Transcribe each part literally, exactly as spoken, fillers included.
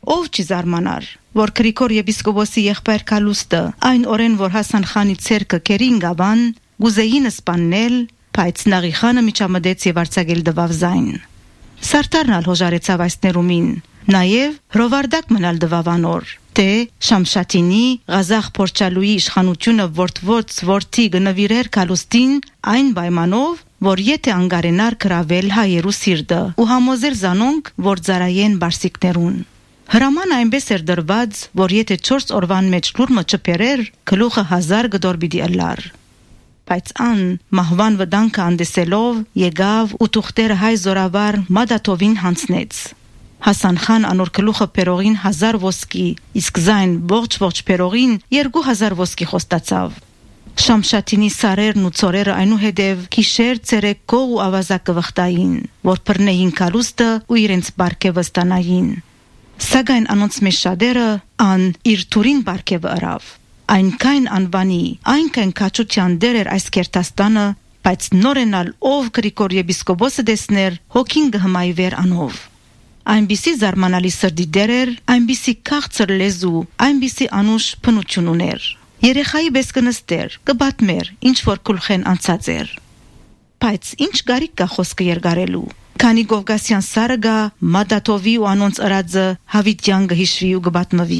ով չի զարմանար, որ Գրիգոր եպիսկոպոսի եղբայր Կալուստը այն օրեն, որ Հասան խանի ցերկը կերին գավան, գուզեին սպաննել, բայց Նաղի խանը միջամտեց եւ արձակել դվավ զայն։ Սարտարն ալ հոժարեցավ այս ներումին, նաեւ հրովարդակ մնալ դվավանոր, թե Շամշատինի Ղազախ Փորչալուի իշխանությունը որդվորց որդի գնվիրեր Կալուստին այն պայմանով, որ եթե անգարենար կրավել հայերու սիրտը ու համոզել զանոնք, որ ծարայեն բարսիկներուն։ Հրաման այնպես էր դրված, որ եթե չորս օրվան մեջ լուրմը չփերեր, գլուխը հազար գդոր պիտի ըլլար։ Բայց ան մահվան վտանգը անդեսելով եկավ ու թուղթերը հայ զորավար Մադաթովին հանձնեց։ Հասան խան անոր գլուխը փերողին հազար ոսկի, իսկ զայն ողջ-ողջ փերողին երկու հազար ոսկի խոստացավ։ Շամշատինի սարերն ու ծորերը այնուհետև գիշեր ցերեկ կող ու ավազակ կվխտային, որ բռնեին Կալուստը ու իրենց բարգեւը ստանային։ Սակայն անոնց մեջ շատերը ան իր թուրին բարգեւը ըրավ։ Այնքան անվանի, այնքան քաչության դեր էր այս կերտաստանը, բայց նորենալ ով Գրիգոր եպիսկոպոսը դեսներ, հոգին կհմայվեր անով։ Այնպիսի զարմանալի սրդի դեր էր, այնպիսի քաղցր լեզու, այնպիսի անուշ փնություն ուներ։ Երեխայի պես կնստեր, կբատմեր, ինչ որ գլխեն անցած էր։ Բայց ինչ գարիկ կա խոսքը երգարելու։ Քանի Գովգասյան սարը գա, Մադաթովի ու անոնց ըրածը Հավիտյան կհիշվի ու կբատմվի։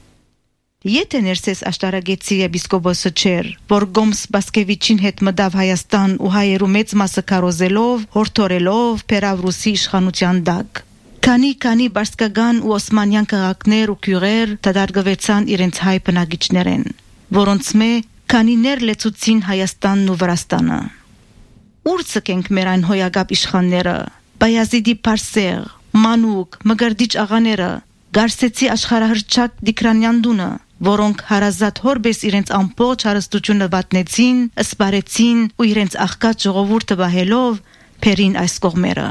Եթե ներսես աշտարագեցի եպիսկոպոսը չէր, որ Գոմս Բասկևիչին հետ մտավ Հայաստան ու հայերու մեծ մասը կարոզելով, հորթորելով Պերավ Ռուսի իշխանության տակ։ Քանի-քանի բարսկական ու օսմանյան քաղաքներ ու գյուղեր դադարգվեցան իրենց հայ բնակիչներեն, որոնց մե քանիներ լեցուցին Հայաստանն ու Վրաստանը։ Ուր ցկենք մեր այն հոյագապ իշխանները, Բայազիդի Պարսեղ, Մանուկ, Մգրդիչ աղաները, Գարսեցի աշխարհահռչակ Դիկրանյան դունը, որոնք հարազատ հորբես իրենց ամբողջ հարստությունը վատնեցին, սպարեցին ու իրենց աղքատ ժողովուրդը վահելով փերին այս կողմերը։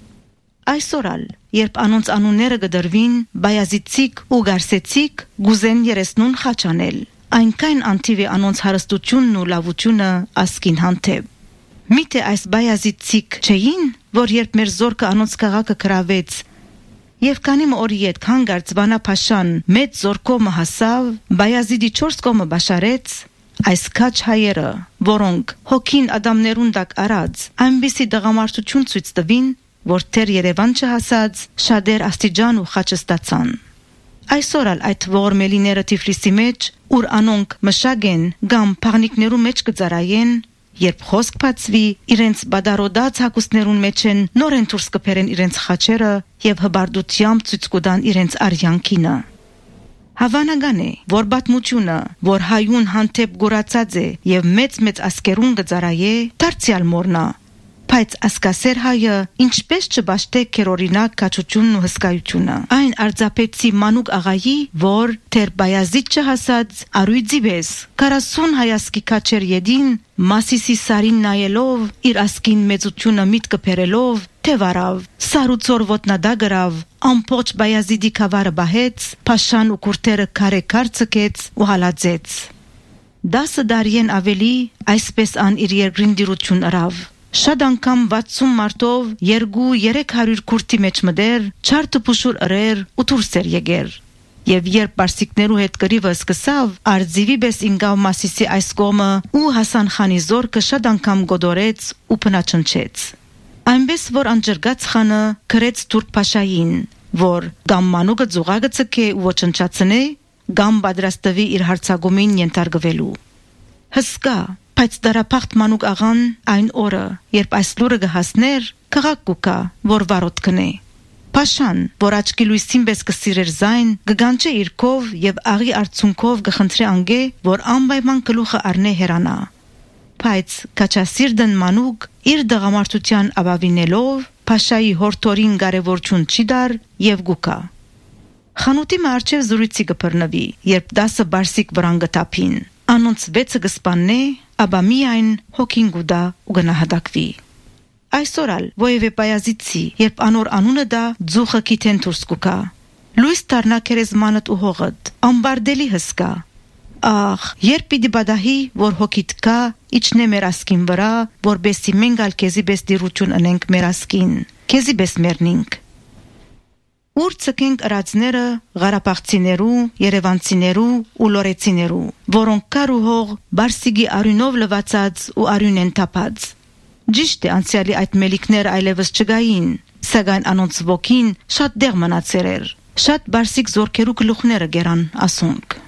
Այսօր ալ, երբ անոնց անունները գդրվին, Բայազիդցիկ ու Գարսեցիկ գուզեն երեսնուն խաչանել, այնքան անթիվ է անոնց հարստությունն ու լավությունը ասկին հանդեպ։ Միթե այս Բայազիդցիկ չէին, որ երբ մեր զորքը անոնց քաղաքը գրավեց, եւ քանի օր յետ հանգարց Վանապաշան մեծ զորքով հասավ, Բայազիդի չորս կողմը բաշարեց, այս քաչ հայերը, որոնք հոգին ադամներուն տակ արած, այնպիսի դղամարդություն ցույց տվին, որ թեր Երևան չհասած, շատեր աստիճան ու խաչը ստացան։ Այսօր ալ այդ ողորմելիները Թիֆլիսի մեջ, ուր անոնք մշակեն կամ փաղնիկներու մեջ կծարայեն, երբ խոսք բացվի, իրենց բադարոդած հակուսներուն մեջ են նորեն դուրս կբերեն իրենց խաչերը եւ հբարդությամբ ցույց կտան իրենց արյանքինը։ Հավանական է, որ բաթմությունը, որ հայուն հանդեպ գորացած է եւ մեծ-մեծ ասկերուն կծարայե, դարձյալ մորնա, բայց ասկասեր հայը ինչպես չբաշտե քերորինակ կաչությունն ու հսկայությունը։ Այն արձապեցի Մանուկ աղայի, որ թեր Բայազիդ չհասած արույձի պես քառասուն հայասկի քաչեր յեդին, Մասիսի սարին նայելով, իր ասկին մեծությունը միտքը բերելով, թե վարավ, սարուցոր ոտնադա գրավ, ամբողջ Բայազիդի քավարը բահեց, փաշան ու կուրտերը քարե-քար ցկեց ու հալածեց։ Դասը դարիեն ավելի այսպես ան իր երկրին դիրություն ըրավ։ Շատ անգամ վաթսուն մարտով երկու երեք հարյուր քուրտի մեջ մդեր, չարթը փուշուր ըրեր ու դուրս էր եկեր։ Եվ երբ բարսիկներու հետ կրիվը սկսավ, արձիվի պես ինգավ Մասիսի այս կողմը ու Հասան խանի զորքը շատ անգամ գոդորեց ու փնաչնչեց։ Այնպես որ անջրգած խանը գրեց Թուրք Փաշային, որ կամ մանուկը ձուղակը ցկե ու ոչնչացնե, կամ պատրաստվի իր հարցագումին ենթարկվելու։ Հսկա, բայց դարապախտ Մանուկ աղան այն օրը, երբ այս լուրը կհասներ, քաղաք կուկա, որ վարոտ կնե։ Փաշան, որ աչքի լույսին պես կսիրեր զայն, կգանչե իր կով եւ աղի արցունքով կխնդրե անգե, որ անպայման գլուխը առնե հերանա։ Բայց քաչասիրդն Մանուկ իր դղամարդության ապավինելով Փաշայի հորթորին կարևորություն չի դար եւ գուկա։ Խանութի մարչև զրույցի կբռնվի, երբ դասը բարսիկ վրան կտափին, անոնց վեցը կսպաննե, ապա միայն հոգին գուդա ու գնահատակվի։ Այսօր ալ ովևէ Բայազիդցի, երբ անոր անունը դա ձուխը կիթեն դուրս կուկա, լույս դառնա քերեզմանդ ու հողդ, ամբարդելի հսկա։ Ախ, երբ պիտի բադահի, որ հոգիդ կա, իջնե մեր ասկին վրա, որբեսի մենք ալ քեզի պես դիրություն ընենք մեր ասկին, քեզի պես մեռնինք։ Ուր ցկենք ըրածները Ղարաբաղցիներու, Երևանցիներու ու Լորեցիներու, որոնք կար ու հող Բարսիգի արյունով լվացած ու արյուն են թափած։ Ճիշտ է, անցյալի այդ մելիքները այլևս չգային, սակայն անոնց ոգին շատ դեղ մնացել էր։ Շատ Բարսիկ զորքերու գլուխները գերան ասոնք։